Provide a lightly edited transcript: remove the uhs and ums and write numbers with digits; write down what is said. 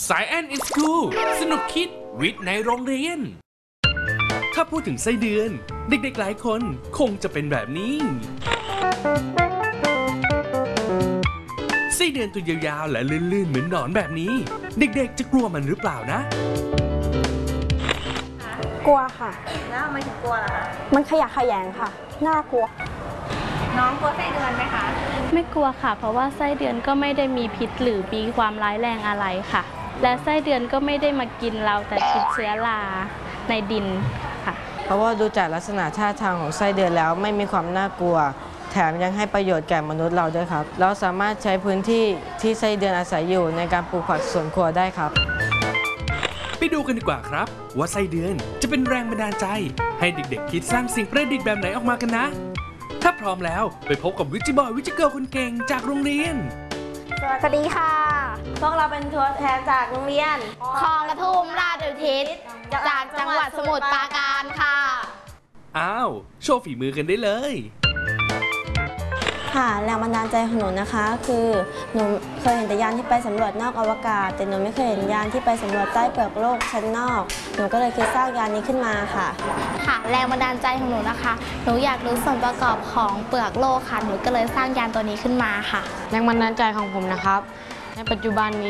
สายแอนอินสคูลสนุกคิดวิทย์ในโรงเรียนถ้าพูดถึงไส้เดือนเด็กๆหลายคนคงจะเป็นแบบนี้ไส้เดือนตัวยาวๆและลื่นๆเหมือนหนอนแบบนี้เด็กๆจะกลัวมันหรือเปล่านะกลัวค่ะแล้วทำไมถึงกลัวล่ะคะมันขยะแขยงค่ะ น่ากลัวน้องกลัวไส้เดือนไหมคะไม่กลัวค่ะเพราะว่าไส้เดือนก็ไม่ได้มีพิษหรือมีความร้ายแรงอะไรค่ะและไส้เดือนก็ไม่ได้มากินเราแต่กินเชื้อราในดินค่ะเพราะว่าดูจากลักษณะท่าทางของไส้เดือนแล้วไม่มีความน่ากลัวแถมยังให้ประโยชน์แก่มนุษย์เราด้วยครับเราสามารถใช้พื้นที่ที่ไส้เดือนอาศัยอยู่ในการปลูกผักสวนครัวได้ครับไปดูกันดีกว่าครับว่าไส้เดือนจะเป็นแรงบันดาลใจให้เด็กๆคิดสร้างสิ่งประดิษฐ์แบบไหนออกมากันนะถ้าพร้อมแล้วไปพบกับวิจิบอยวิจิเกิร์ลคนเก่งจากโรงเรียนสวัสดีค่ะพวกเราเป็นตัวแทนจากโรงเรียนคลองกระทุ่มราชอุทิศจากจังหวัดสมุทรปราการค่ะอ้าวโชว์ฝีมือกันได้เลยค่ะแรงบันดาลใจของหนูนะคะ คือหนูเคยเห็นแต่ยานที่ไปสำรวจนอกอวกาศแต่หนูไม่เคยเห็นยานที่ไปสำรวจใต้เปลือกโลกชั้นนอกหนูก็เลยคิดสร้างยานนี้ขึ้นมาค่ะค่ะ แรงบันดาลใจของหนูนะคะ หนูอยากรู้ส่วนประกอบของเปลือกโลกค่ะ หนูก็เลยสร้างยานตัวนี้ขึ้นมาค่ะแรงบันดาลใจของผมนะครับในปัจจุบันนี้